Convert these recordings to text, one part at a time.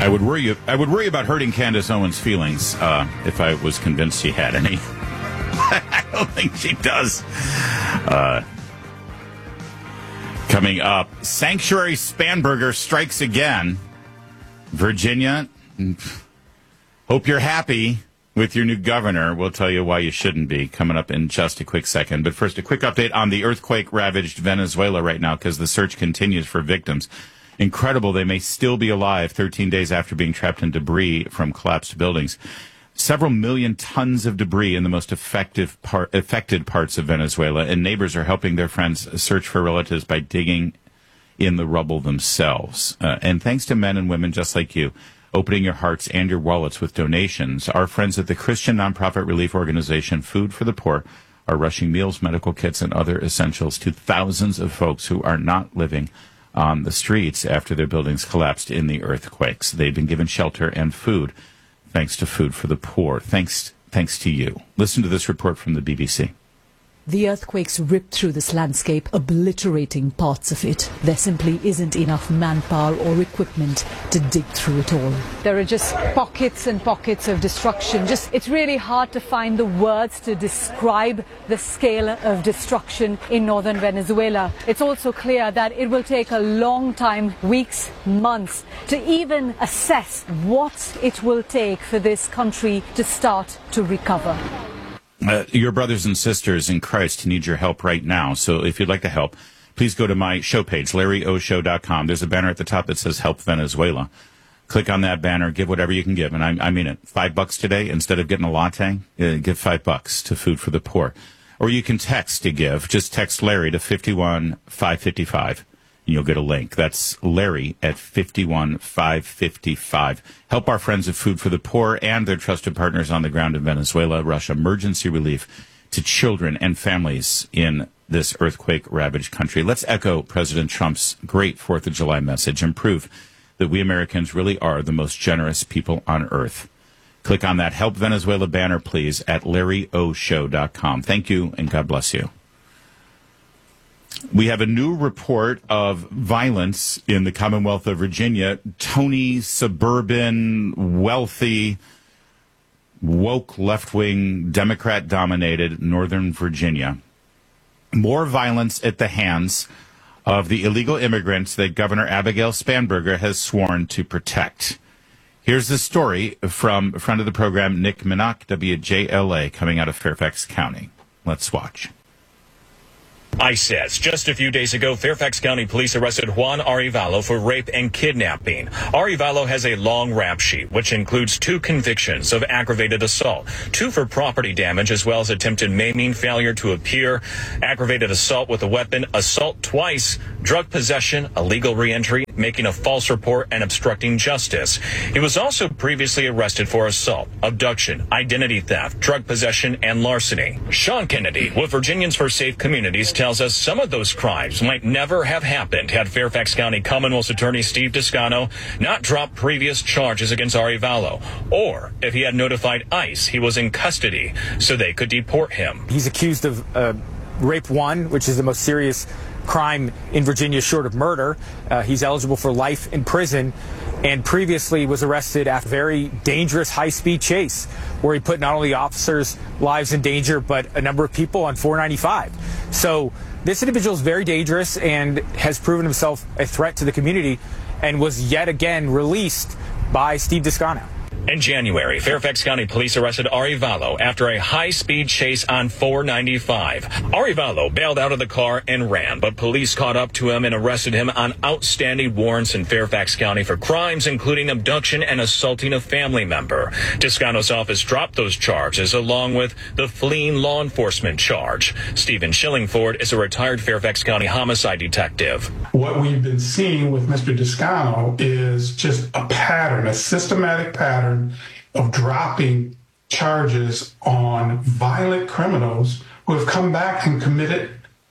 I would worry about hurting Candace Owens' feelings if I was convinced she had any. I don't think she does. Coming up, Sanctuary Spanberger strikes again. Virginia, hope you're happy with your new governor. We'll tell you why you shouldn't be coming up in just a quick second. But first, a quick update on the earthquake-ravaged Venezuela right now, because the search continues for victims. Incredible, they may still be alive 13 days after being trapped in debris from collapsed buildings. Several million tons of debris in the most affected parts of Venezuela, and neighbors are helping their friends search for relatives by digging in the rubble themselves. And thanks to men and women just like you, opening your hearts and your wallets with donations, our friends at the Christian nonprofit relief organization Food for the Poor are rushing meals, medical kits, and other essentials to thousands of folks who are not living on the streets after their buildings collapsed in the earthquakes. They've been given shelter and food thanks to Food for the Poor. Thanks to you. Listen to this report from the BBC. The earthquakes ripped through this landscape, obliterating parts of it. There simply isn't enough manpower or equipment to dig through it all. There are just pockets and pockets of destruction. It's really hard to find the words to describe the scale of destruction in northern Venezuela. It's also clear that it will take a long time, weeks, months, to even assess what it will take for this country to start to recover. Your brothers and sisters in Christ need your help right now. So if you'd like to help, please go to my show page, LarryOShow.com. There's a banner at the top that says Help Venezuela. Click on that banner, give whatever you can give. And I mean it. $5 today, instead of getting a latte, give $5 to Food for the Poor. Or you can text to give. Just text Larry to 51555. And you'll get a link. That's Larry at 51555. Help our friends at Food for the Poor and their trusted partners on the ground in Venezuela rush emergency relief to children and families in this earthquake-ravaged country. Let's echo President Trump's great 4th of July message and prove that we Americans really are the most generous people on earth. Click on that Help Venezuela banner, please, at LarryOShow.com. Thank you, and God bless you. We have a new report of violence in the Commonwealth of Virginia. Tony, suburban, wealthy, woke, left-wing, Democrat-dominated Northern Virginia. More violence at the hands of the illegal immigrants that Governor Abigail Spanberger has sworn to protect. Here's the story from a friend of the program, Nick Minach, WJLA, coming out of Fairfax County. Let's watch. ICE says just a few days ago, Fairfax County police arrested Juan Arevalo for rape and kidnapping. Arevalo has a long rap sheet, which includes 2 convictions of aggravated assault, 2 for property damage, as well as attempted maiming, failure to appear, aggravated assault with a weapon, assault twice, drug possession, illegal reentry, making a false report, and obstructing justice. He was also previously arrested for assault, abduction, identity theft, drug possession, and larceny. Sean Kennedy with Virginians for Safe Communities tells us some of those crimes might never have happened had Fairfax County Commonwealth's Attorney Steve Descano not dropped previous charges against Arevalo, or if he had notified ICE he was in custody so they could deport him. He's accused of rape 1, which is the most serious crime in Virginia short of murder. He's eligible for life in prison, and previously was arrested after a very dangerous high-speed chase where he put not only officers' lives in danger but a number of people on 495. So this individual is very dangerous and has proven himself a threat to the community and was yet again released by Steve Descano. In January, Fairfax County police arrested Arevalo after a high-speed chase on 495. Arevalo bailed out of the car and ran, but police caught up to him and arrested him on outstanding warrants in Fairfax County for crimes including abduction and assaulting a family member. Descano's office dropped those charges along with the fleeing law enforcement charge. Stephen Shillingford is a retired Fairfax County homicide detective. What we've been seeing with Mr. Descano is just a pattern, a systematic pattern of dropping charges on violent criminals who have come back and committed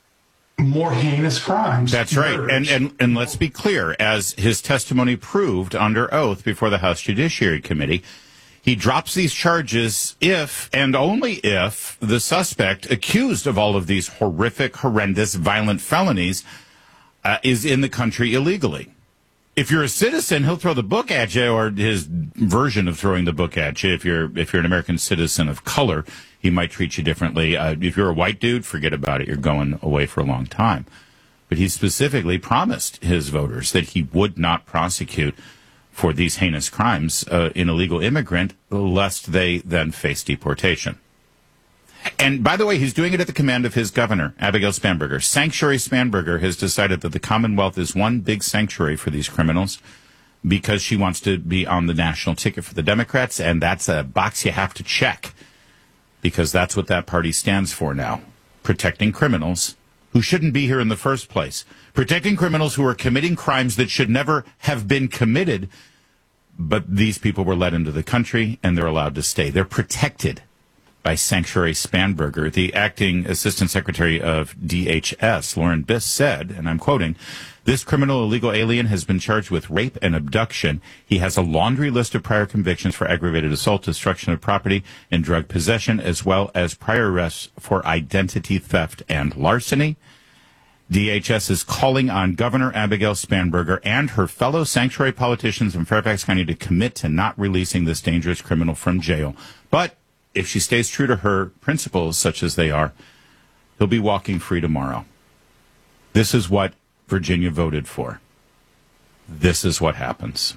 more heinous crimes. That's right. And let's be clear, as his testimony proved under oath before the House Judiciary Committee, he drops these charges if and only if the suspect accused of all of these horrific, horrendous, violent felonies is in the country illegally. If you're a citizen, he'll throw the book at you, or his version of throwing the book at you. If you're an American citizen of color, he might treat you differently. If you're a white dude, forget about it. You're going away for a long time. But he specifically promised his voters that he would not prosecute for these heinous crimes an illegal immigrant, lest they then face deportation. And by the way, he's doing it at the command of his governor, Abigail Spanberger. Sanctuary Spanberger has decided that the Commonwealth is one big sanctuary for these criminals because she wants to be on the national ticket for the Democrats, and that's a box you have to check because that's what that party stands for now, protecting criminals who shouldn't be here in the first place, protecting criminals who are committing crimes that should never have been committed, but these people were let into the country and they're allowed to stay. They're protected by Sanctuary Spanberger. The acting assistant secretary of DHS, Lauren Biss, said, and I'm quoting, "This criminal illegal alien has been charged with rape and abduction. He has a laundry list of prior convictions for aggravated assault, destruction of property, and drug possession, as well as prior arrests for identity theft and larceny." DHS is calling on Governor Abigail Spanberger and her fellow sanctuary politicians in Fairfax County to commit to not releasing this dangerous criminal from jail. But if she stays true to her principles, such as they are, he'll be walking free tomorrow. This is what Virginia voted for. This is what happens.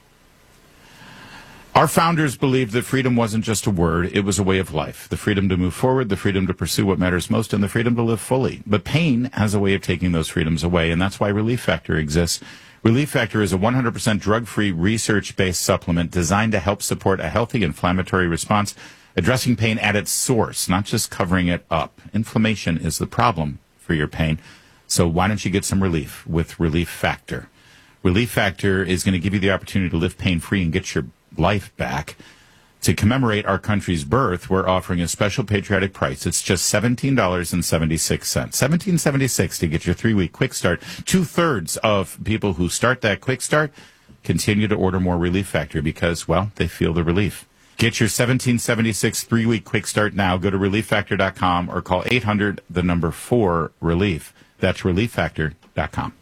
Our founders believed that freedom wasn't just a word, it was a way of life. The freedom to move forward, the freedom to pursue what matters most, and the freedom to live fully. But pain has a way of taking those freedoms away, and that's why Relief Factor exists. Relief Factor is a 100% drug-free, research-based supplement designed to help support a healthy inflammatory response, addressing pain at its source, not just covering it up. Inflammation is the problem for your pain. So why don't you get some relief with Relief Factor? Relief Factor is going to give you the opportunity to live pain-free and get your life back. To commemorate our country's birth, we're offering a special patriotic price. It's just $17.76. $17.76 to get your 3-week quick start. 2/3 of people who start that quick start continue to order more Relief Factor because, well, they feel the relief. Get your $17.76 3-week quick start now. Go to ReliefFactor.com or call 800-4-RELIEF. That's ReliefFactor.com.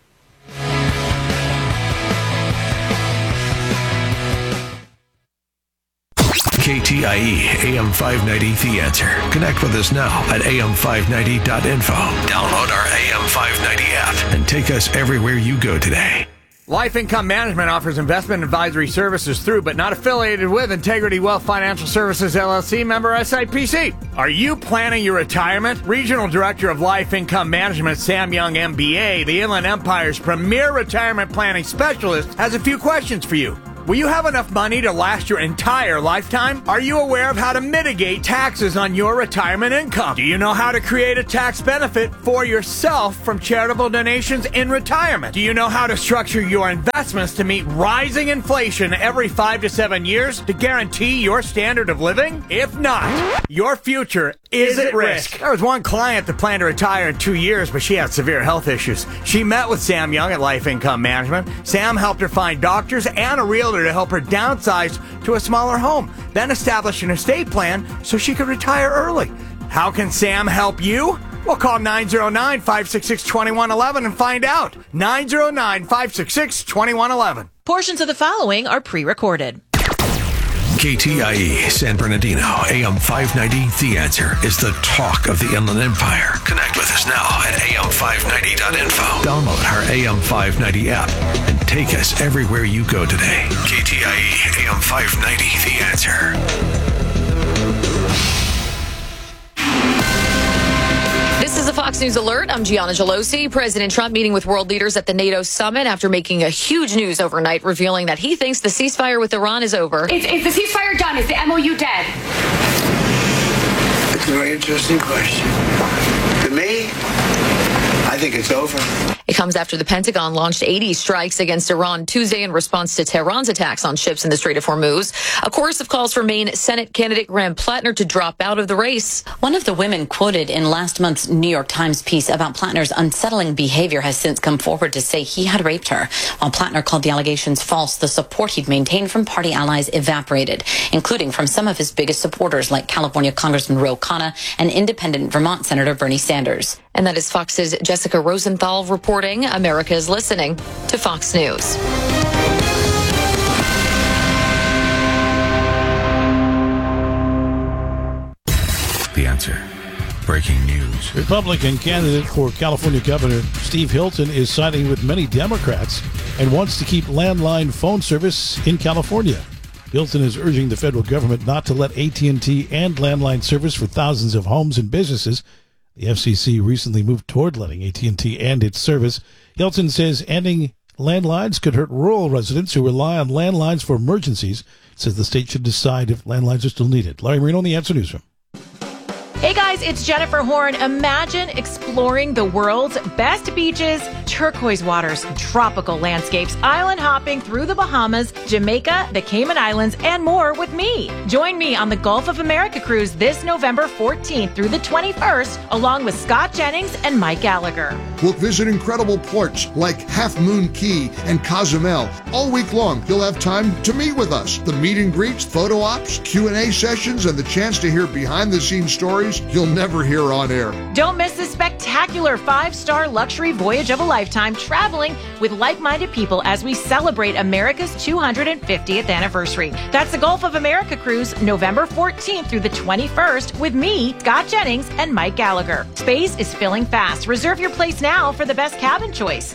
KTIE AM 590 The Answer. Connect with us now at am590.info. Download our AM 590 app and take us everywhere you go today. Life Income Management offers investment advisory services through, but not affiliated with, Integrity Wealth Financial Services, LLC, member SIPC. Are you planning your retirement? Regional Director of Life Income Management, Sam Young, MBA, the Inland Empire's premier retirement planning specialist, has a few questions for you. Will you have enough money to last your entire lifetime? Are you aware of how to mitigate taxes on your retirement income? Do you know how to create a tax benefit for yourself from charitable donations in retirement? Do you know how to structure your investments to meet rising inflation every 5 to 7 years to guarantee your standard of living? If not, your future is at risk. There was one client that planned to retire in 2 years, but she had severe health issues. She met with Sam Young at Life Income Management. Sam helped her find doctors and a realtor to help her downsize to a smaller home, then establish an estate plan so she could retire early. How can Sam help you? Well, call 909-566-2111 and find out. 909-566-2111. Portions of the following are pre-recorded. KTIE San Bernardino, AM 590 The Answer is the talk of the Inland Empire. Connect with us now at am590.info. Download our AM 590 app and take us everywhere you go today. KTIE AM 590 The Answer. This is a Fox News Alert. I'm Gianna Gelosi. President Trump meeting with world leaders at the NATO summit after making a huge news overnight, revealing that he thinks the ceasefire with Iran is over. Is the ceasefire done? Is the MOU dead? It's a very interesting question. To me, I think it's over. It comes after the Pentagon launched 80 strikes against Iran Tuesday in response to Tehran's attacks on ships in the Strait of Hormuz. A chorus of calls for Maine Senate candidate Graham Plattner to drop out of the race. One of the women quoted in last month's New York Times piece about Plattner's unsettling behavior has since come forward to say he had raped her. While Plattner called the allegations false, the support he'd maintained from party allies evaporated, including from some of his biggest supporters like California Congressman Ro Khanna and independent Vermont Senator Bernie Sanders. And that is Fox's Jessica Rosenthal reporting. America is listening to Fox News. The Answer. Breaking news. Republican candidate for California Governor Steve Hilton is siding with many Democrats and wants to keep landline phone service in California. Hilton is urging the federal government not to let AT&T end landline service for thousands of homes and businesses. The FCC recently moved toward letting AT&T end its service. Hilton says ending landlines could hurt rural residents who rely on landlines for emergencies. Says the state should decide if landlines are still needed. Larry Marino in the Answer Newsroom. Hey guys, it's Jennifer Horn. Imagine exploring the world's best beaches, turquoise waters, tropical landscapes, island hopping through the Bahamas, Jamaica, the Cayman Islands, and more with me. Join me on the Gulf of America cruise this November 14th through the 21st, along with Scott Jennings and Mike Gallagher. We'll visit incredible ports like Half Moon Key and Cozumel. All week long, you'll have time to meet with us. The meet and greets, photo ops, Q&A sessions, and the chance to hear behind-the-scenes stories you'll never hear on air. Don't miss this spectacular 5-star luxury voyage of a lifetime, traveling with like-minded people as we celebrate America's 250th anniversary. That's the Gulf of America cruise, November 14th through the 21st, with me, Scott Jennings, and Mike Gallagher. Space is filling fast. Reserve your place now for the best cabin choice.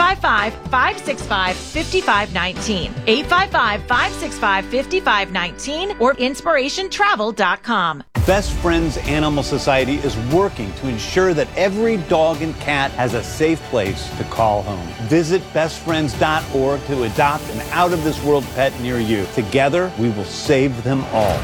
855-565-5519. 855-565-5519 or inspirationtravel.com. Best Friends Animal Society is working to ensure that every dog and cat has a safe place to call home. Visit bestfriends.org to adopt an out-of-this-world pet near you. Together, we will save them all.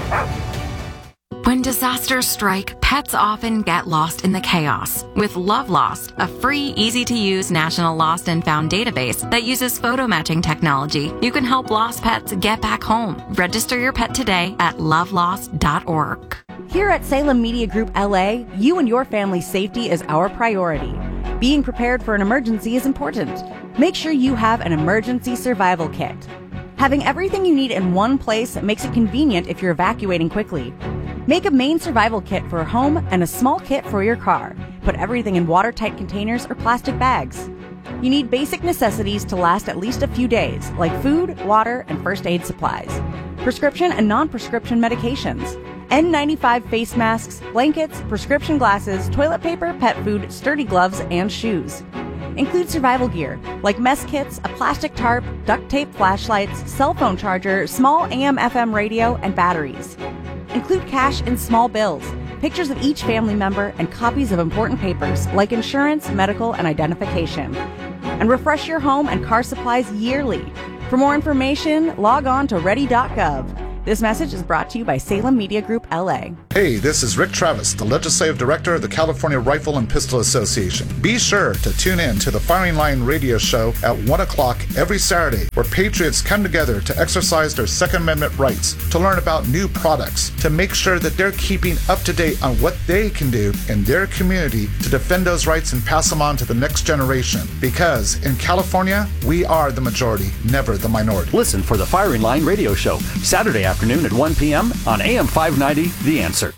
When disasters strike, pets often get lost in the chaos. With Love Lost, a free, easy-to-use national lost and found database that uses photo matching technology, you can help lost pets get back home. Register your pet today at lovelost.org. Here at Salem Media Group LA, you and your family's safety is our priority. Being prepared for an emergency is important. Make sure you have an emergency survival kit. Having everything you need in one place makes it convenient if you're evacuating quickly. Make a main survival kit for a home and a small kit for your car. Put everything in watertight containers or plastic bags. You need basic necessities to last at least a few days, like food, water, and first aid supplies. Prescription and non-prescription medications. N95 face masks, blankets, prescription glasses, toilet paper, pet food, sturdy gloves, and shoes. Include survival gear, like mess kits, a plastic tarp, duct tape flashlights, cell phone charger, small AM/FM radio, and batteries. Include cash and small bills, pictures of each family member, and copies of important papers, like insurance, medical, and identification. And refresh your home and car supplies yearly. For more information, log on to ready.gov. This message is brought to you by Salem Media Group LA. Hey, this is Rick Travis, the Legislative Director of the California Rifle and Pistol Association. Be sure to tune in to the Firing Line radio show at 1 o'clock every Saturday, where patriots come together to exercise their Second Amendment rights, to learn about new products, to make sure that they're keeping up to date on what they can do in their community to defend those rights and pass them on to the next generation. Because in California, we are the majority, never the minority. Listen for the Firing Line radio show, Saturday afternoon at 1 p.m. on AM 590, The Answer.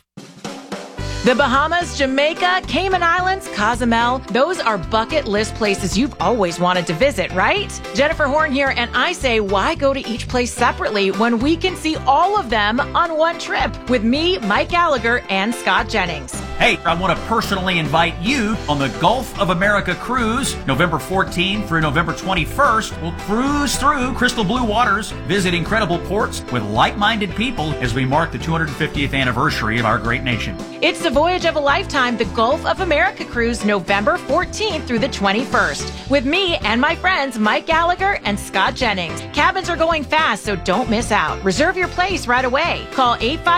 The Bahamas, Jamaica, Cayman Islands, Cozumel, those are bucket list places you've always wanted to visit, right? Jennifer Horn here, and I say, why go to each place separately when we can see all of them on one trip with me, Mike Gallagher, and Scott Jennings? Hey, I want to personally invite you on the Gulf of America cruise, November 14th through November 21st. We'll cruise through crystal blue waters, visit incredible ports with like-minded people as we mark the 250th anniversary of our great nation. It's the voyage of a lifetime, the Gulf of America cruise, November 14th through the 21st, with me and my friends Mike Gallagher and Scott Jennings. Cabins are going fast, so don't miss out. Reserve your place right away. Call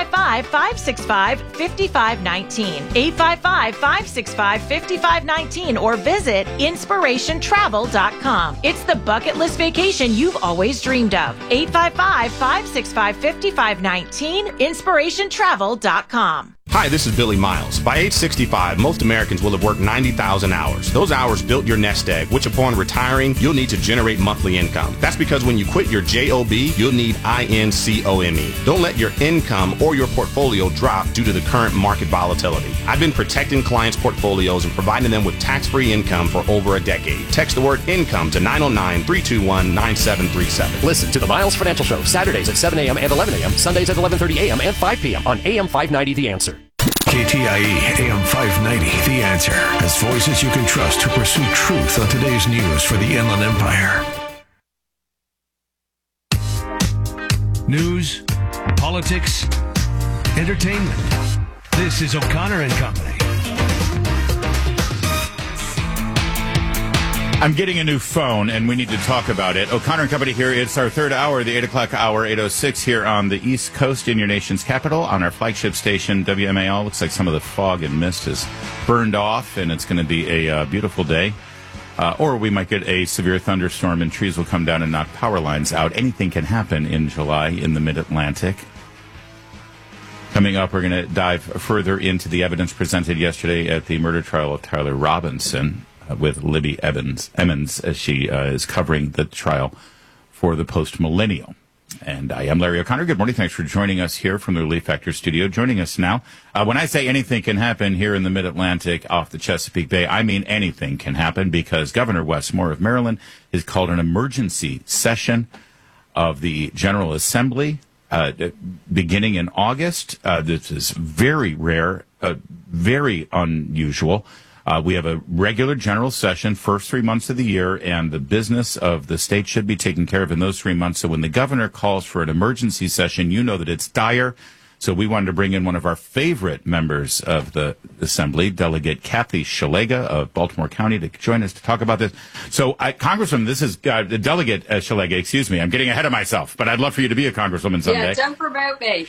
855-565-5519. 855-565-5519 or visit inspirationtravel.com. It's the bucket list vacation you've always dreamed of. 855-565-5519, inspirationtravel.com. Hi, this is Billy Miles. By age 65, most Americans will have worked 90,000 hours. Those hours built your nest egg, which upon retiring, you'll need to generate monthly income. That's because when you quit your JOB, you'll need INCOME. Don't let your income or your portfolio drop due to the current market volatility. I've been protecting clients' portfolios and providing them with tax-free income for over a decade. Text the word income to 909-321-9737. Listen to the Miles Financial Show, Saturdays at 7 a.m. and 11 a.m., Sundays at 11:30 a.m. and 5 p.m. on AM 590 The Answer. KTIE AM 590, The Answer, has voices you can trust to pursue truth on today's news for the Inland Empire. News, politics, entertainment. This is O'Connor and Company. I'm getting a new phone, and we need to talk about it. O'Connor and Company here. It's our third hour, the 8 o'clock hour, 8:06 here on the East Coast in your nation's capital on our flagship station, WMAL. Looks like some of the fog and mist has burned off, and it's going to be a beautiful day. Or we might get a severe thunderstorm, and trees will come down and knock power lines out. Anything can happen in July in the Mid-Atlantic. Coming up, we're going to dive further into the evidence presented yesterday at the murder trial of Tyler Robinson, with Libby Emmons, as she is covering the trial for the Post-Millennial. And I am Larry O'Connor. Good morning. Thanks for joining us here from the Relief Factor studio. Joining us now, when I say anything can happen here in the Mid-Atlantic off the Chesapeake Bay, I mean anything can happen, because Governor Wes Moore of Maryland has called an emergency session of the General Assembly beginning in August. This is very rare, very unusual. We have a regular general session first 3 months of the year, and the business of the state should be taken care of in those 3 months. So when the governor calls for an emergency session, you know that it's dire. So we wanted to bring in one of our favorite members of the Assembly, Delegate Kathy Szeliga of Baltimore County, to join us to talk about this. So, Congresswoman, this is Delegate Szeliga, excuse me. I'm getting ahead of myself, but I'd love for you to be a congresswoman someday. Yeah, don't promote me.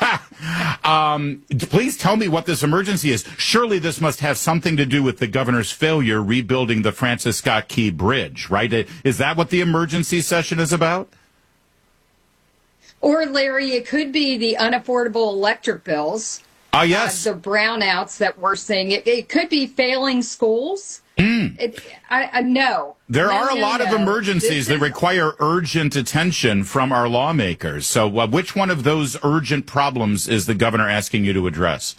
Please tell me what this emergency is. Surely this must have something to do with the governor's failure rebuilding the Francis Scott Key Bridge, right? Is that what the emergency session is about? Or, Larry, it could be the unaffordable electric bills. Oh, yes. The brownouts that we're seeing. It could be failing schools. No. There are a lot of emergencies that require urgent attention from our lawmakers. So which one of those urgent problems is the governor asking you to address?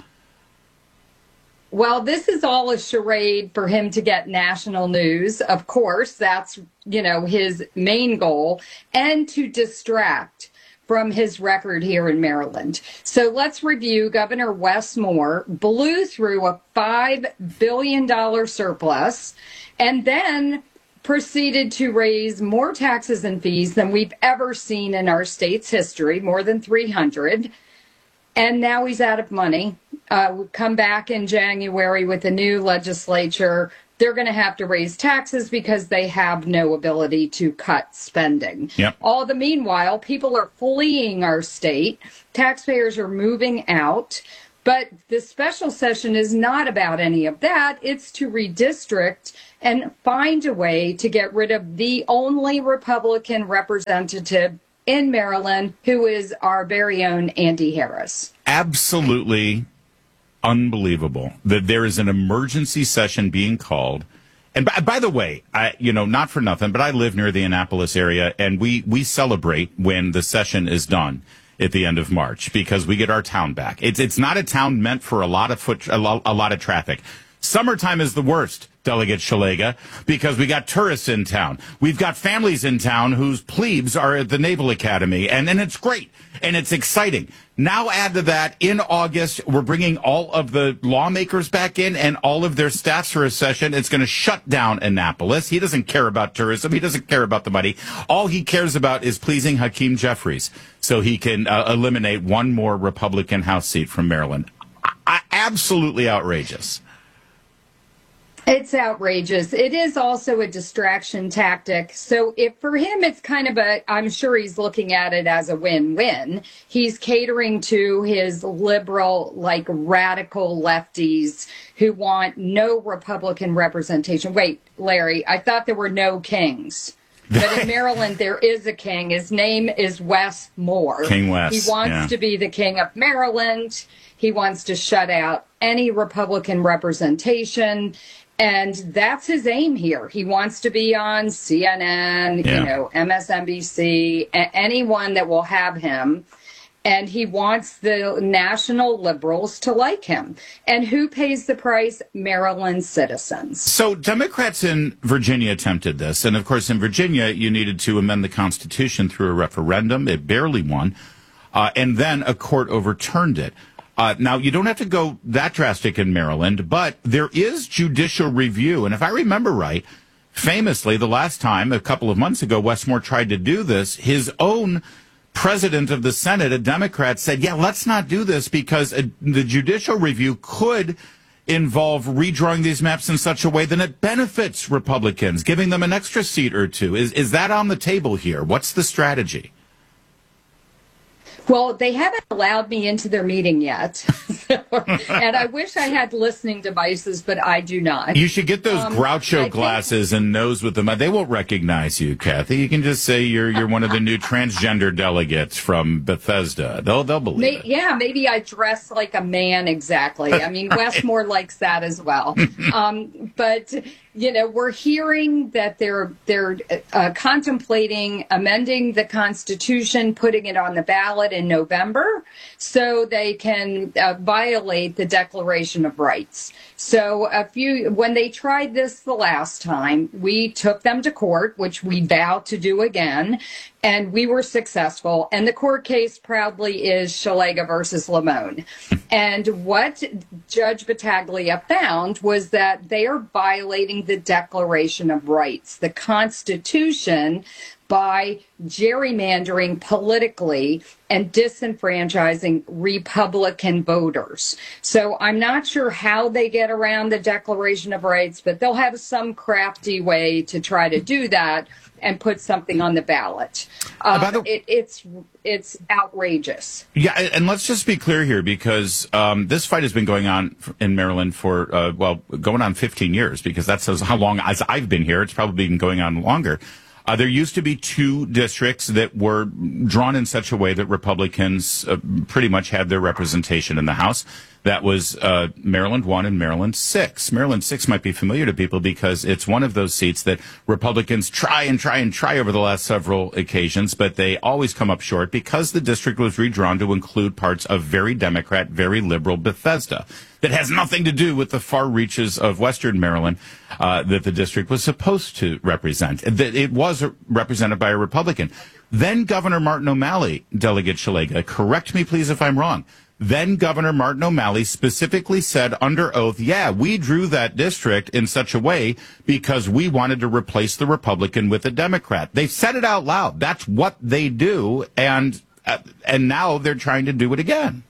Well, this is all a charade for him to get national news. Of course, that's, his main goal, and to distract from his record here in Maryland. So let's review. Governor Wes Moore blew through a $5 billion surplus and then proceeded to raise more taxes and fees than we've ever seen in our state's history, more than 300. And now he's out of money. We'll come back in January with a new legislature. They're going to have to raise taxes because they have no ability to cut spending. Yep. All the meanwhile, people are fleeing our state. Taxpayers are moving out. But the special session is not about any of that. It's to redistrict and find a way to get rid of the only Republican representative in Maryland, who is our very own Andy Harris. Absolutely unbelievable that there is an emergency session being called. And by the way, not for nothing, but I live near the Annapolis area, and we celebrate when the session is done at the end of March, because we get our town back. It's not a town meant for a lot of traffic. Summertime is the worst, Delegate Szeliga, because we got tourists in town. We've got families in town whose plebes are at the Naval Academy, and it's great, and it's exciting. Now add to that, in August, we're bringing all of the lawmakers back in and all of their staffs for a session. It's going to shut down Annapolis. He doesn't care about tourism. He doesn't care about the money. All he cares about is pleasing Hakeem Jeffries so he can eliminate one more Republican House seat from Maryland. Absolutely outrageous. It's outrageous. It is also a distraction tactic. So if for him, it's kind of I'm sure he's looking at it as a win-win. He's catering to his liberal, radical lefties who want no Republican representation. Wait, Larry, I thought there were no kings. But in Maryland, there is a king. His name is Wes Moore. King Wes. He wants to be the king of Maryland. He wants to shut out any Republican representation. And that's his aim here. He wants to be on CNN, MSNBC, anyone that will have him. And he wants the national liberals to like him. And who pays the price? Maryland citizens. So Democrats in Virginia attempted this. And, of course, in Virginia, you needed to amend the Constitution through a referendum. It barely won. And then a court overturned it. Now, you don't have to go that drastic in Maryland, but there is judicial review. And if I remember right, famously, the last time, a couple of months ago, Wes Moore tried to do this, his own president of the Senate, a Democrat, said, yeah, let's not do this because the judicial review could involve redrawing these maps in such a way that it benefits Republicans, giving them an extra seat or two. Is that on the table here? What's the strategy? Well, they haven't allowed me into their meeting yet. And I wish I had listening devices, but I do not. You should get those Groucho glasses and nose with them. They won't recognize you, Kathy. You can just say you're one of the new transgender delegates from Bethesda. They'll believe it. Yeah, maybe I dress like a man exactly. I mean, Wes Moore likes that as well. But we're hearing that they're contemplating amending the Constitution, putting it on the ballot in November, so they can violate the Declaration of Rights. So when they tried this the last time, we took them to court, which we vowed to do again, and we were successful. And the court case proudly is Shalega versus Lamone. And what Judge Battaglia found was that they are violating the Declaration of Rights, the Constitution, by gerrymandering politically and disenfranchising Republican voters. So I'm not sure how they get around the Declaration of Rights, but they'll have some crafty way to try to do that and put something on the ballot. It's outrageous. Yeah, and let's just be clear here, because this fight has been going on in Maryland for, going on 15 years, because that's how long as I've been here. It's probably been going on longer. There used to be two districts that were drawn in such a way that Republicans pretty much had their representation in the House. That was Maryland 1 and Maryland 6. Maryland 6 might be familiar to people because it's one of those seats that Republicans try over the last several occasions, but they always come up short because the district was redrawn to include parts of very Democrat, very liberal Bethesda that has nothing to do with the far reaches of Western Maryland that the district was supposed to represent. It was represented by a Republican. Then Governor Martin O'Malley, Delegate Shalega, correct me please if I'm wrong, then Governor Martin O'Malley specifically said under oath, yeah, we drew that district in such a way because we wanted to replace the Republican with a Democrat. They said it out loud. That's what they do, and now they're trying to do it again.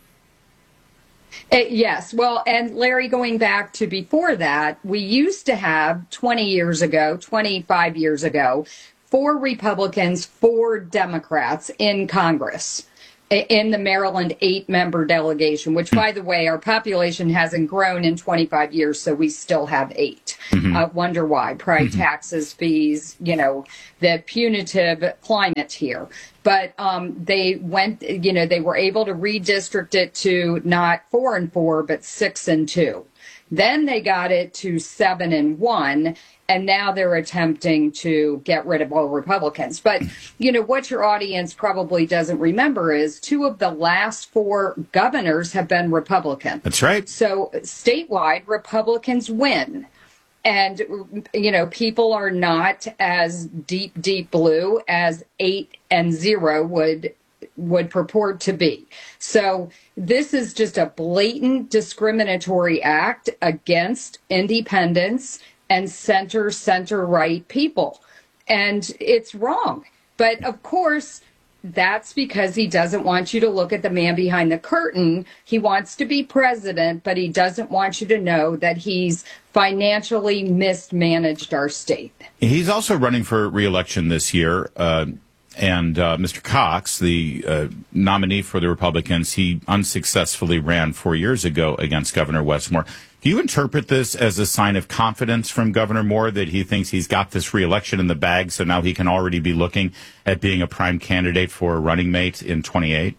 Yes. Well, and Larry, going back to before that, we used to have 25 years ago, 4 Republicans, 4 Democrats in Congress, in the Maryland 8-member delegation, which, by the way, our population hasn't grown in 25 years, so we still have 8. Wonder why. Probably taxes, fees, the punitive climate here. But they were able to redistrict it to not 4 and 4, but 6 and 2. Then they got it to 7 and 1, and now they're attempting to get rid of all Republicans. But, what your audience probably doesn't remember is 2 of the last 4 governors have been Republican. That's right. So statewide, Republicans win. And, people are not as deep blue as 8 and 0 would purport to be. So this is just a blatant discriminatory act against independents and center-right people. And it's wrong. But of course, that's because he doesn't want you to look at the man behind the curtain. He wants to be president, but he doesn't want you to know that he's financially mismanaged our state. He's also running for re-election this year. And Mr. Cox, the nominee for the Republicans, he unsuccessfully ran 4 years ago against Governor Wes Moore. Do you interpret this as a sign of confidence from Governor Moore that he thinks he's got this reelection in the bag, so now he can already be looking at being a prime candidate for a running mate in 28?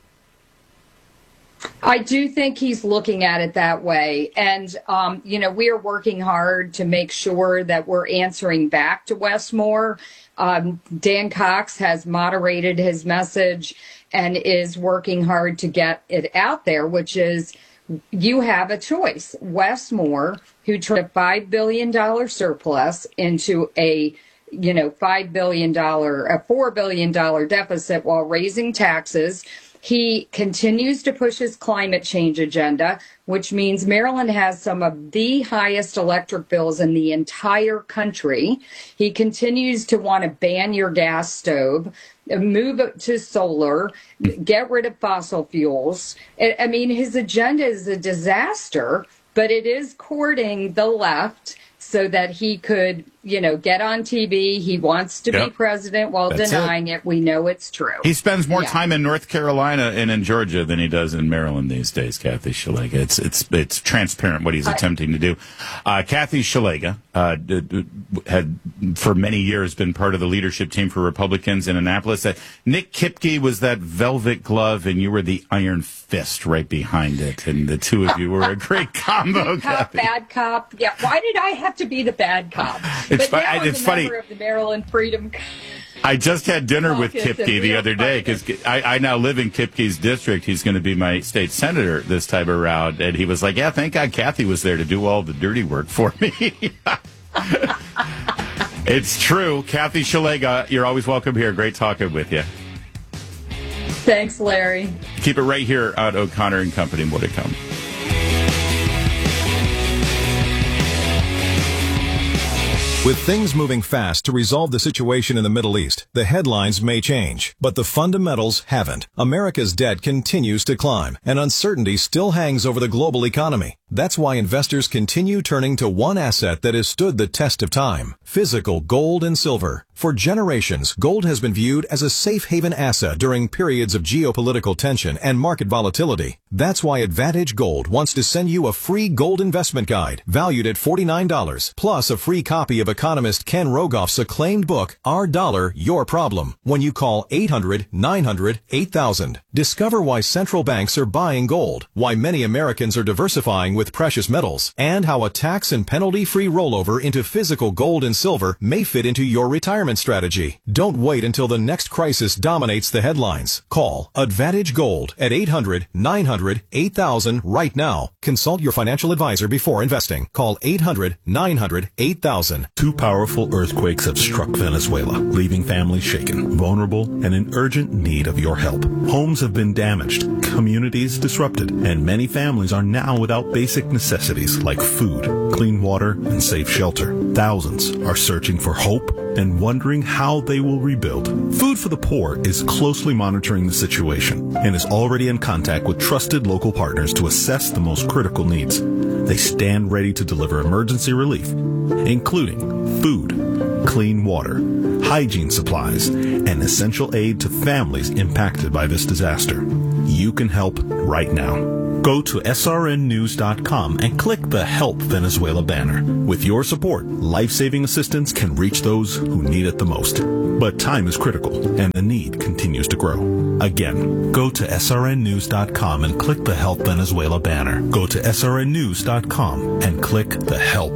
I do think he's looking at it that way. And, we are working hard to make sure that we're answering back to Wes Moore. Dan Cox has moderated his message and is working hard to get it out there, which is you have a choice. Wes Moore, who turned a $5 billion surplus into a $4 billion deficit while raising taxes. He continues to push his climate change agenda, which means Maryland has some of the highest electric bills in the entire country. He continues to want to ban your gas stove, move it to solar, get rid of fossil fuels. I mean, his agenda is a disaster, but it is courting the left so that he could, get on TV. He wants to be president while denying it. We know it's true. He spends more time in North Carolina and in Georgia than he does in Maryland these days, Kathy Szeliga. It's transparent what he's attempting to do. Kathy Szeliga had for many years been part of the leadership team for Republicans in Annapolis. Nick Kipke was that velvet glove, and you were the iron fist right behind it. And the two of you were a great combo. Good cop, bad cop. Yeah, why did I have to be the bad cop? It's funny. Member of the Maryland Freedom. I just had dinner with Kipke the other day because I now live in Kipke's district. He's going to be my state senator this time around. And he was like, yeah, thank God Kathy was there to do all the dirty work for me. It's true. Kathy Szeliga, you're always welcome here. Great talking with you. Thanks, Larry. Keep it right here on O'Connor and Company. More to come. With things moving fast to resolve the situation in the Middle East, the headlines may change, but the fundamentals haven't. America's debt continues to climb, and uncertainty still hangs over the global economy. That's why investors continue turning to one asset that has stood the test of time: physical gold and silver. For generations, gold has been viewed as a safe haven asset during periods of geopolitical tension and market volatility. That's why Advantage Gold wants to send you a free gold investment guide valued at $49, plus a free copy of economist Ken Rogoff's acclaimed book, Our Dollar, Your Problem, when you call 800-900-8000. Discover why central banks are buying gold, why many Americans are diversifying with precious metals, and how a tax and penalty-free rollover into physical gold and silver may fit into your retirement strategy. Don't wait until the next crisis dominates the headlines. Call Advantage Gold at 800-900-8000 right now. Consult your financial advisor before investing. Call 800-900-8000. Two powerful earthquakes have struck Venezuela, leaving families shaken, vulnerable, and in urgent need of your help. Homes have been damaged, communities disrupted, and many families are now without basic necessities like food, clean water, and safe shelter. Thousands are searching for hope and wondering how they will rebuild. Food for the Poor is closely monitoring the situation and is already in contact with trusted local partners to assess the most critical needs. They stand ready to deliver emergency relief, including food, clean water, hygiene supplies, and essential aid to families impacted by this disaster. You can help right now. Go to srnnews.com and click the Help Venezuela banner. With your support, life-saving assistance can reach those who need it the most. But time is critical, and the need continues to grow. Again, go to srnnews.com and click the Help Venezuela banner. Go to srnnews.com and click the Help.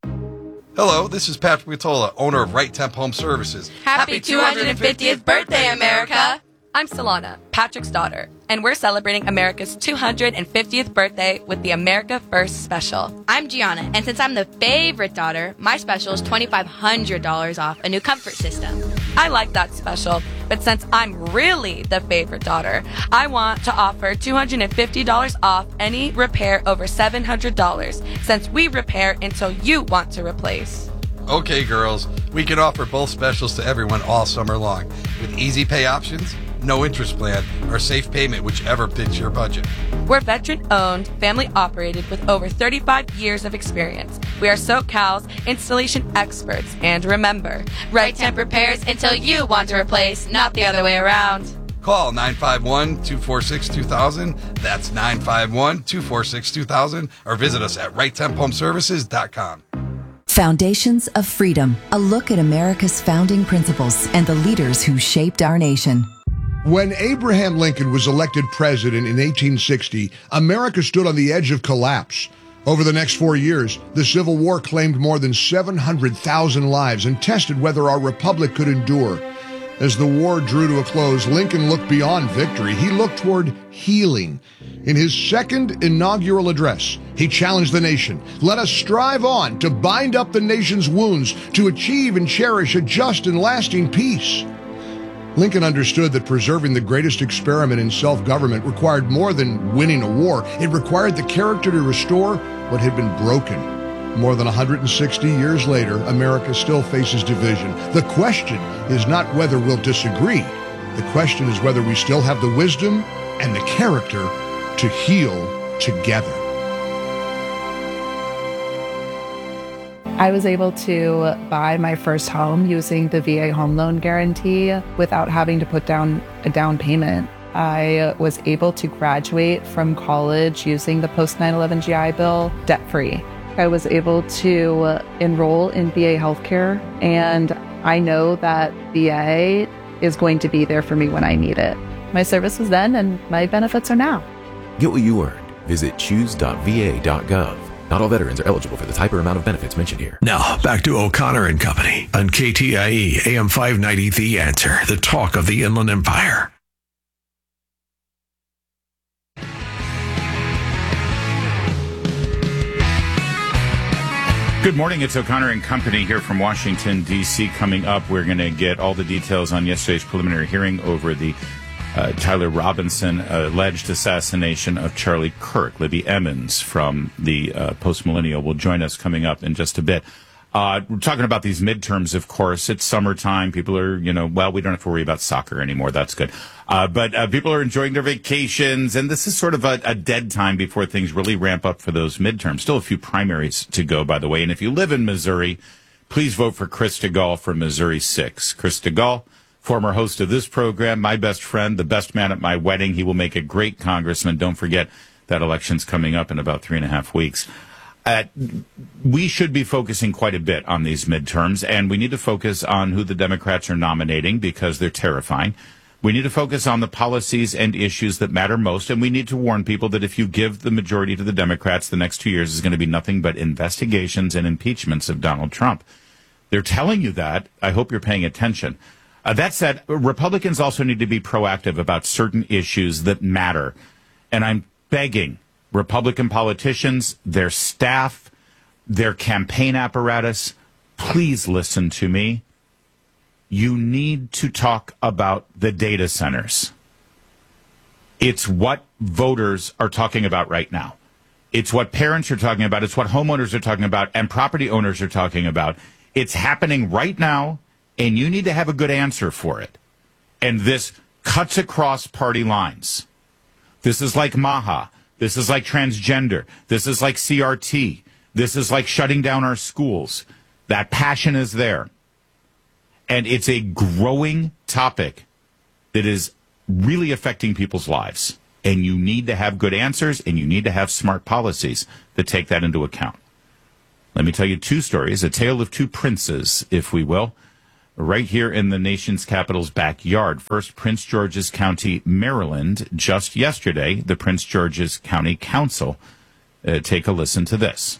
Hello, this is Patrick Matola, owner of Right Temp Home Services. Happy 250th birthday, America! I'm Solana, Patrick's daughter, and we're celebrating America's 250th birthday with the America First Special. I'm Gianna, and since I'm the favorite daughter, my special is $2,500 off a new comfort system. I like that special, but since I'm really the favorite daughter, I want to offer $250 off any repair over $700, since we repair until you want to replace. Okay, girls, we can offer both specials to everyone all summer long with easy pay options no interest plan, or safe payment, whichever fits your budget. We're veteran-owned, family-operated with over 35 years of experience. We are SoCal's installation experts. And remember, Right Temp repairs until you want to replace, not the other way around. Call 951-246-2000. That's 951-246-2000. Or visit us at RightTempHomeservices.com. Foundations of Freedom, a look at America's founding principles and the leaders who shaped our nation. When Abraham Lincoln was elected president in 1860, America stood on the edge of collapse. Over the next 4 years, the Civil War claimed more than 700,000 lives and tested whether our republic could endure. As the war drew to a close, Lincoln looked beyond victory. He looked toward healing. In his second inaugural address, he challenged the nation. Let us strive on to bind up the nation's wounds, to achieve and cherish a just and lasting peace. Lincoln understood that preserving the greatest experiment in self-government required more than winning a war. It required the character to restore what had been broken. More than 160 years later, America still faces division. The question is not whether we'll disagree. The question is whether we still have the wisdom and the character to heal together. I was able to buy my first home using the VA home loan guarantee without having to put down a down payment. I was able to graduate from college using the post 9/11 GI Bill debt-free. I was able to enroll in VA healthcare, and I know that VA is going to be there for me when I need it. My service was then, and my benefits are now. Get what you earned. Visit choose.va.gov. Not all veterans are eligible for the type or amount of benefits mentioned here. Now, back to O'Connor and Company on KTIE AM 590 The Answer, the talk of the Inland Empire. Good morning. It's O'Connor and Company here from Washington, D.C. Coming up, we're going to get all the details on yesterday's preliminary hearing over the Tyler Robinson alleged assassination of Charlie Kirk. Libby Emmons from the Post Millennial will join us coming up in just a bit. We're talking about these midterms, of course. It's summertime. People are, we don't have to worry about soccer anymore. That's good. But people are enjoying their vacations, and this is sort of a dead time before things really ramp up for those midterms. Still a few primaries to go, by the way. And if you live in Missouri, please vote for Chris DeGaulle for Missouri 6. Chris DeGaulle, former host of this program, my best friend, the best man at my wedding. He will make a great congressman. Don't forget that election's coming up in about 3.5 weeks. We should be focusing quite a bit on these midterms, and we need to focus on who the Democrats are nominating because they're terrifying. We need to focus on the policies and issues that matter most, and we need to warn people that if you give the majority to the Democrats, the next 2 years is going to be nothing but investigations and impeachments of Donald Trump. They're telling you that. I hope you're paying attention. That said, Republicans also need to be proactive about certain issues that matter, and I'm begging Republican politicians, their staff, their campaign apparatus, please listen to me. You need to talk about the data centers. It's what voters are talking about right now. It's what parents are talking about. It's what homeowners are talking about and property owners are talking about. It's happening right now, and you need to have a good answer for it. And this cuts across party lines. This is like MAHA. This is like transgender. This is like CRT. This is like shutting down our schools. That passion is there. And it's a growing topic that is really affecting people's lives. And you need to have good answers, and you need to have smart policies that take that into account. Let me tell you two stories, a tale of two princes, if we will, right here in the nation's capital's backyard. First, Prince George's County, Maryland. Just yesterday, the Prince George's County Council. Take a listen to this.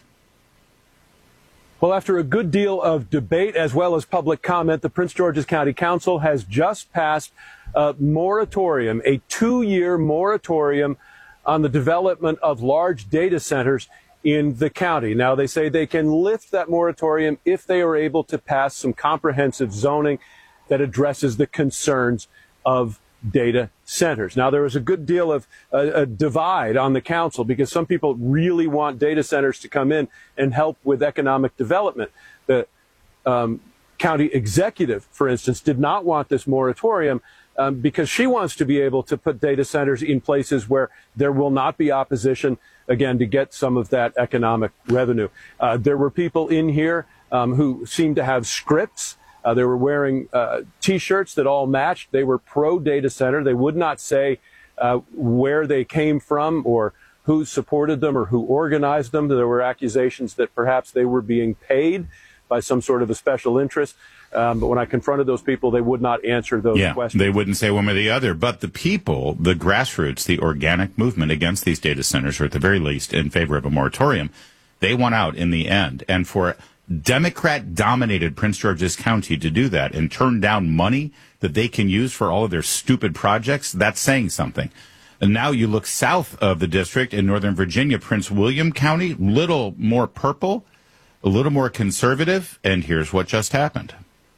Well, after a good deal of debate as well as public comment, the Prince George's County Council has just passed a moratorium, a 2-year moratorium on the development of large data centers in the county. Now, they say they can lift that moratorium if they are able to pass some comprehensive zoning that addresses the concerns of data centers. Now, there is a good deal of a divide on the council because some people really want data centers to come in and help with economic development. The county executive, for instance, did not want this moratorium because she wants to be able to put data centers in places where there will not be opposition, again, to get some of that economic revenue. There were people in here who seemed to have scripts. They were wearing T-shirts that all matched. They were pro-data center. They would not say where they came from or who supported them or who organized them. There were accusations that perhaps they were being paid by some sort of a special interest. But when I confronted those people, they would not answer those questions. They wouldn't say one way or the other. But the people, the grassroots, the organic movement against these data centers, or at the very least in favor of a moratorium, they won out in the end. And for Democrat-dominated Prince George's County to do that and turn down money that they can use for all of their stupid projects, that's saying something. And now you look south of the district in Northern Virginia, Prince William County, little more purple, a little more conservative, and here's what just happened.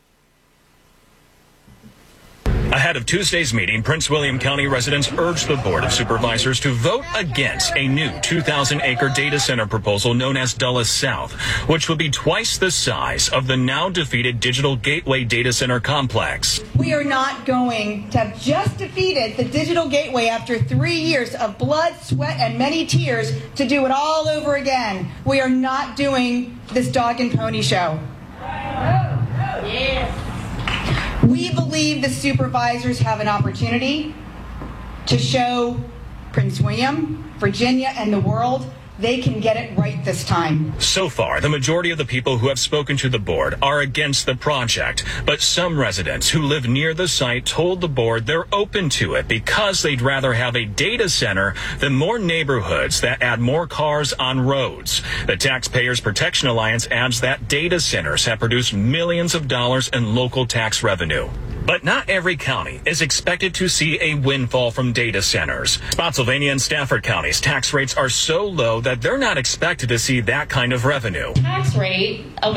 Ahead of Tuesday's meeting, Prince William County residents urged the Board of Supervisors to vote against a new 2,000-acre data center proposal known as Dulles South, which would be twice the size of the now-defeated Digital Gateway data center complex. We are not going to have just defeated the Digital Gateway after 3 years of blood, sweat, and many tears to do it all over again. We are not doing this dog and pony show. Yes. We believe the supervisors have an opportunity to show Prince William, Virginia, and the world they can get it right this time. So far, the majority of the people who have spoken to the board are against the project, but some residents who live near the site told the board they're open to it because they'd rather have a data center than more neighborhoods that add more cars on roads. The Taxpayers Protection Alliance adds that data centers have produced millions of dollars in local tax revenue. But not every county is expected to see a windfall from data centers. Spotsylvania and Stafford counties' tax rates are so low that they're not expected to see that kind of revenue. Tax rate of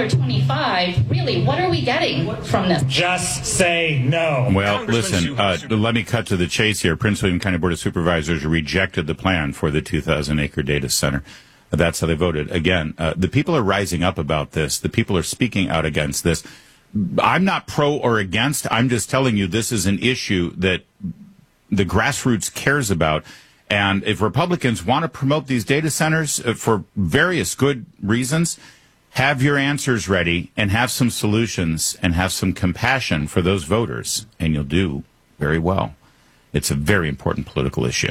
$1.25, really, what are we getting from this? Just say no. Well, listen, let me cut to the chase here. Prince William County Board of Supervisors rejected the plan for the 2,000-acre data center. That's how they voted. Again, the people are rising up about this. The people are speaking out against this. I'm not pro or against. I'm just telling you this is an issue that the grassroots cares about. And if Republicans want to promote these data centers for various good reasons, have your answers ready and have some solutions and have some compassion for those voters, and you'll do very well. It's a very important political issue.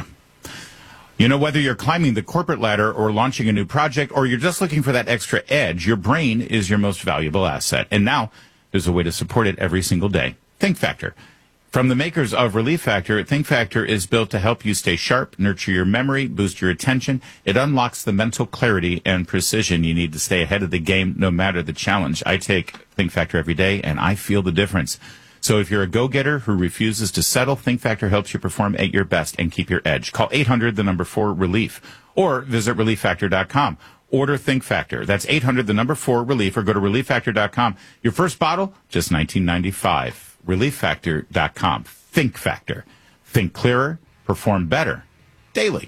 You know, whether you're climbing the corporate ladder or launching a new project or you're just looking for that extra edge, your brain is your most valuable asset. And now there's a way to support it every single day. Think Factor. From the makers of Relief Factor, Think Factor is built to help you stay sharp, nurture your memory, boost your attention. It unlocks the mental clarity and precision you need to stay ahead of the game no matter the challenge. I take Think Factor every day, and I feel the difference. So if you're a go-getter who refuses to settle, Think Factor helps you perform at your best and keep your edge. Call 800-4-RELIEF or visit ReliefFactor.com. Order Think Factor. That's 800-4-RELIEF or go to ReliefFactor.com. Your first bottle, just $19.95. ReliefFactor.com. Think Factor. Think clearer, perform better. Daily.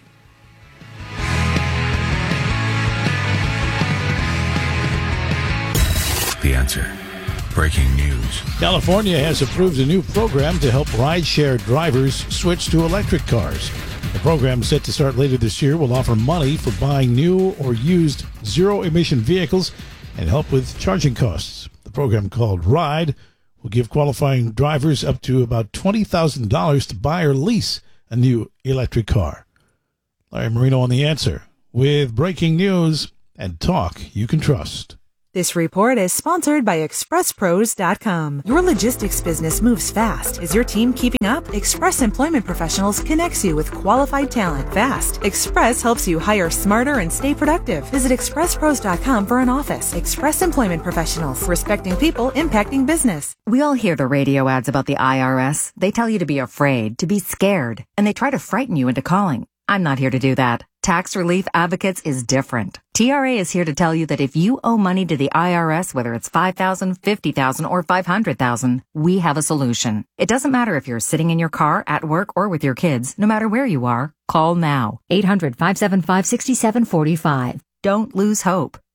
The Answer. Breaking news. California has approved a new program to help rideshare drivers switch to electric cars. The program, set to start later this year, will offer money for buying new or used zero-emission vehicles and help with charging costs. The program, called RIDE, will give qualifying drivers up to about $20,000 to buy or lease a new electric car. Larry Marino on The Answer with breaking news and talk you can trust. This report is sponsored by ExpressPros.com. Your logistics business moves fast. Is your team keeping up? Express Employment Professionals connects you with qualified talent fast. Express helps you hire smarter and stay productive. Visit ExpressPros.com for an office. Express Employment Professionals, respecting people, impacting business. We all hear the radio ads about the IRS. They tell you to be afraid, to be scared, and they try to frighten you into calling. I'm not here to do that. Tax Relief Advocates is different. TRA is here to tell you that if you owe money to the IRS, whether it's $5,000, $50,000, or $500,000, we have a solution. It doesn't matter if you're sitting in your car, at work, or with your kids. No matter where you are, call now. 800-575-6745. Don't lose hope.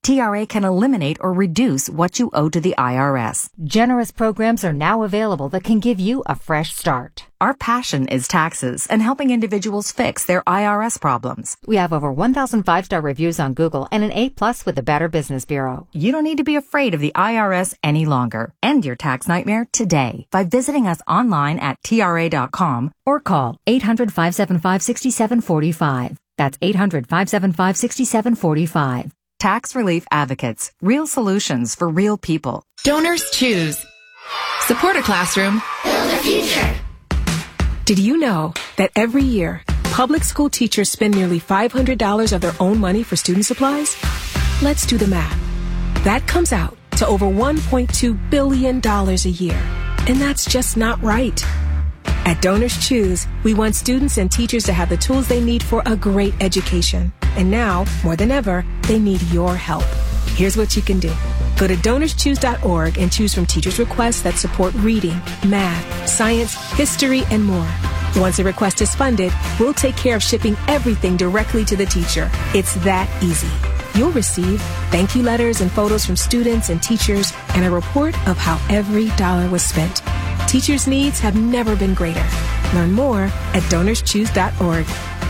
TRA can eliminate or reduce what you owe to the IRS. Generous programs are now available that can give you a fresh start. Our passion is taxes and helping individuals fix their IRS problems. We have over 1,000 5-star reviews on Google and an A+ with the Better Business Bureau. You don't need to be afraid of the IRS any longer. End your tax nightmare today by visiting us online at TRA.com or call 800-575-6745. That's 800-575-6745. Tax Relief Advocates. Real solutions for real people. Donors choose. Support a classroom. Build a future. Did you know that every year, public school teachers spend nearly $500 of their own money for student supplies? Let's do the math. That comes out to over $1.2 billion a year. And that's just not right. At Donors Choose, we want students and teachers to have the tools they need for a great education. And now, more than ever, they need your help. Here's what you can do. Go to DonorsChoose.org and choose from teachers' requests that support reading, math, science, history, and more. Once a request is funded, we'll take care of shipping everything directly to the teacher. It's that easy. You'll receive thank you letters and photos from students and teachers and a report of how every dollar was spent. Teachers' needs have never been greater. Learn more at DonorsChoose.org.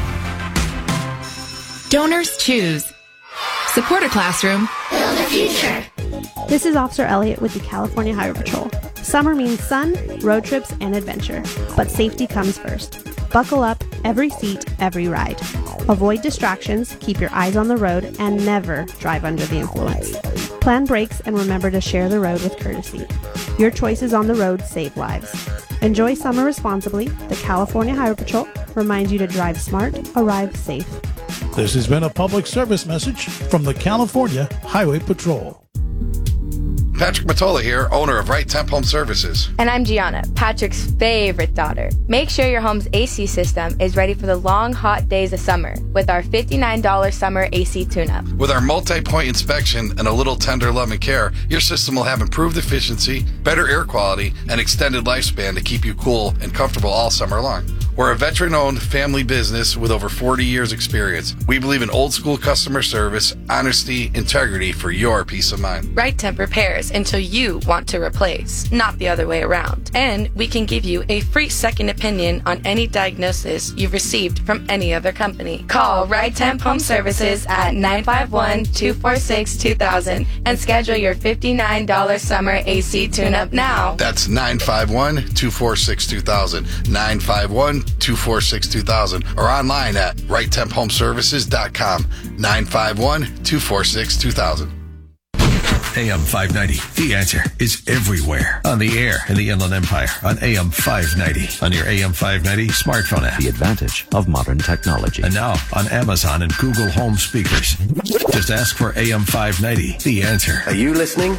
Donors choose. Support a classroom. Build a future. This is Officer Elliott with the California Highway Patrol. Summer means sun, road trips, and adventure, but safety comes first. Buckle up, every seat, every ride. Avoid distractions, keep your eyes on the road, and never drive under the influence. Plan brakes and remember to share the road with courtesy. Your choices on the road save lives. Enjoy summer responsibly. The California Highway Patrol reminds you to drive smart, arrive safe. This has been a public service message from the California Highway Patrol. Patrick Mottola here, owner of Right Temp Home Services. And I'm Gianna, Patrick's favorite daughter. Make sure your home's AC system is ready for the long, hot days of summer with our $59 summer AC tune-up. With our multi-point inspection and a little tender love and care, your system will have improved efficiency, better air quality, and extended lifespan to keep you cool and comfortable all summer long. We're a veteran-owned family business with over 40 years experience. We believe in old-school customer service, honesty, integrity for your peace of mind. Right Temp repairs until you want to replace, not the other way around. And we can give you a free second opinion on any diagnosis you've received from any other company. Call Right Temp Home Services at 951-246-2000 and schedule your $59 summer AC tune-up now. That's 951-246-2000, 951-246-2000, or online at righttemphomeservices.com, 951-246-2000. AM 590, The Answer, is everywhere. On the air in the Inland Empire, on AM 590, on your AM 590 smartphone app. The advantage of modern technology. And now on Amazon and Google Home speakers. Just ask for AM 590, The Answer. Are you listening?